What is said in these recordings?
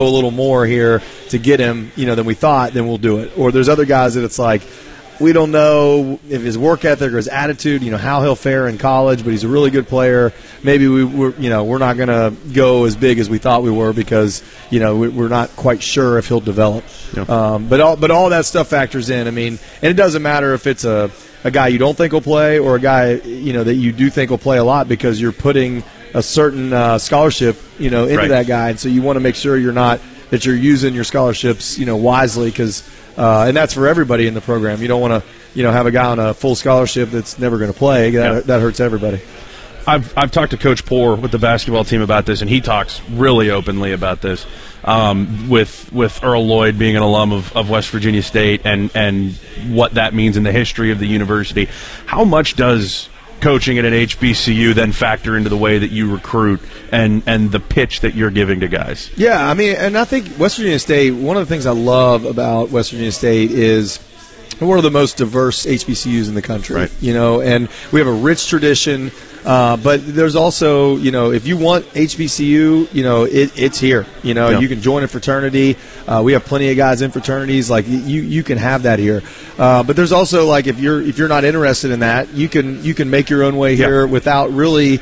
a little more here to get him, than we thought, then we'll do it. Or there's other guys that it's like, we don't know if his work ethic or his attitude, how he'll fare in college, but he's a really good player. Maybe we're not going to go as big as we thought we were because, we're not quite sure if he'll develop. Yeah. But all that stuff factors in. And it doesn't matter if it's a guy you don't think will play or a guy, that you do think will play a lot because you're putting a certain scholarship, into right. that guy. And so you want to make sure that you're using your scholarships, wisely because and that's for everybody in the program. You don't want to, have a guy on a full scholarship that's never going to play. That hurts everybody. I've talked to Coach Poore with the basketball team about this, and he talks really openly about this. With Earl Lloyd being an alum of West Virginia State and what that means in the history of the university. How much does coaching at an HBCU then factor into the way that you recruit and the pitch that you're giving to guys? Yeah, and I think West Virginia State, one of the things I love about West Virginia State is one of the most diverse HBCUs in the country, right. And we have a rich tradition, but there's also, if you want HBCU, it's here. You can join a fraternity. We have plenty of guys in fraternities. Like you can have that here. But there's also like if you're not interested in that, you can make your own way here without really,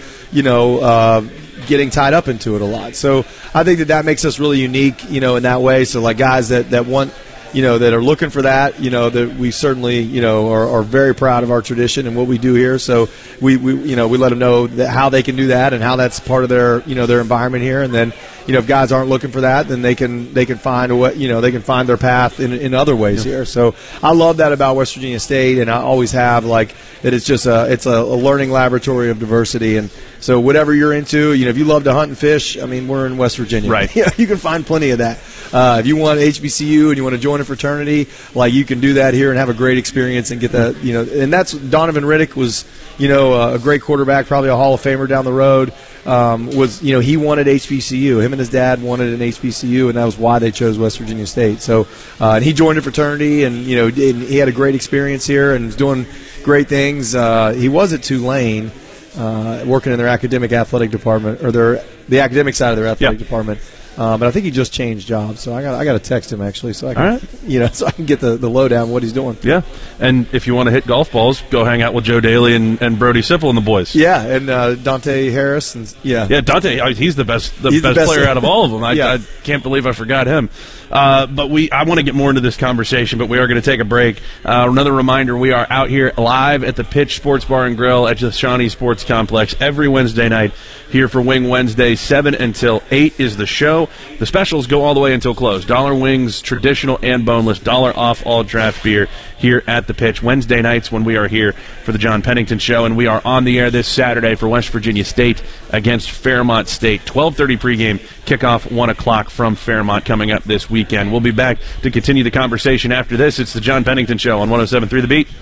getting tied up into it a lot. So I think that makes us really unique, in that way. So like guys that want, that are looking for that, that we certainly, are very proud of our tradition and what we do here. So we let them know how they can do that and how that's part of their, their environment here. And then, if guys aren't looking for that, then they can find a way, they can find their path in other ways here. So I love that about West Virginia State, and I always have that it's just it's a learning laboratory of diversity. And so whatever you're into, if you love to hunt and fish, we're in West Virginia. Right. You can find plenty of that. If you want HBCU and you want to join a fraternity, you can do that here and have a great experience and get that, and that's Donovan Riddick was, a great quarterback, probably a Hall of Famer down the road. He wanted HBCU. Him and his dad wanted an HBCU, and that was why they chose West Virginia State. So, and he joined a fraternity, and he had a great experience here and was doing great things. He was at Tulane, working in their academic athletic department, or the academic side of their athletic department. But I think he just changed jobs, so I got to text him actually, so I can, so I can get the lowdown on what he's doing. Yeah, and if you want to hit golf balls, go hang out with Joe Daly and Brody Sipple and the boys. Yeah, and Dante Harris, and Dante, he's the best player out of all of them. I can't believe I forgot him. But I want to get more into this conversation, but we are going to take a break. Another reminder, we are out here live at the Pitch Sports Bar and Grill at the Shawnee Sports Complex every Wednesday night here for Wing Wednesday. 7 until 8 is the show. The specials go all the way until close. $1 wings, traditional and boneless, $1 off all draft beer here at the Pitch. Wednesday nights when we are here for the John Pennington Show, and we are on the air this Saturday for West Virginia State against Fairmont State. 12:30 pregame, kickoff 1 o'clock from Fairmont coming up this weekend. We'll be back to continue the conversation after this. It's the John Pennington Show on 107.3 The Beat.